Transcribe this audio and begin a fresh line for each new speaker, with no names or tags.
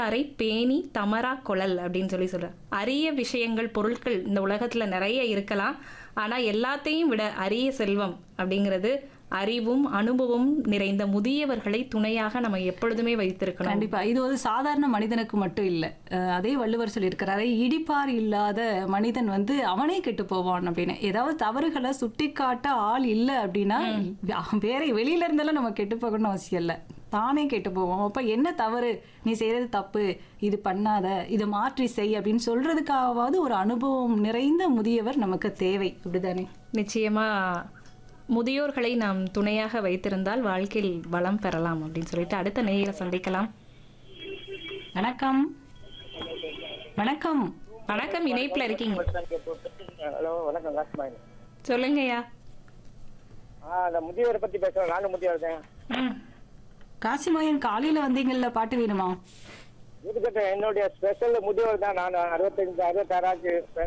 அறியாரை பேணி தமரா கொளல் அப்படின்னு சொல்ற. அரிய விஷயங்கள், பொருட்கள் இந்த உலகத்துல நிறைய இருக்கலாம். ஆனா எல்லாத்தையும் விட அரிய செல்வம் அப்படிங்கிறது அறிவும் அனுபவம் நிறைந்த முதியவர்களை துணையாக நம்ம எப்பொழுதுமே வைத்திருக்கணும்.
கண்டிப்பா. இது ஒரு சாதாரண மனிதனுக்கு மட்டும் இல்ல. அதே வள்ளுவர் சொல்லியிருக்கிறாரு, இடிப்பார் இல்லாத மனிதன் அவனே கெட்டு போவான் அப்படின்னு. ஏதாவது தவறுகளை சுட்டிக்காட்ட ஆள் இல்லை அப்படின்னா வேற வெளியில இருந்தெல்லாம் நம்ம கெட்டு போகணும்னு அவசியம் இல்லை, தானே கெட்டு போவோம். அப்ப என்ன தவறு, நீ செய்யறது தப்பு, இது பண்ணாத, இதை மாற்றி செய் அப்படின்னு சொல்றதுக்காவது ஒரு அனுபவம் நிறைந்த முதியவர் நமக்கு தேவை. அப்படிதானே?
நிச்சயமா முதியோர்களை நாம் துணையாக வைத்திருந்தால் வாழ்க்கையில் வளம் பெறலாம் அப்படின்னு சொல்லிட்டு அடுத்த நேயரை சந்திக்கலாம்.
வணக்கம். வணக்கம்.
வணக்கம், இணைப்புல இருக்கீங்க.
ஹலோ, வணக்கம். காசிமாயன்
சொல்லுங்கய்யா.
அந்த முதியோரை பத்தி பேசுறேன். நானும் முதியோர் தான்.
காசிமாயன், காலையில வந்தீங்கல்ல, பாட்டு வேணுமா?
இதுக்கிட்ட என்னுடைய ஸ்பெஷல் முதியோர் தான். நான் 65 66